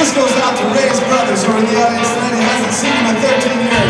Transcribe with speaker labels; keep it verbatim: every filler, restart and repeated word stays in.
Speaker 1: This goes out to Ray's brothers who are in the audience tonight. He hasn't seen them in thirteen years.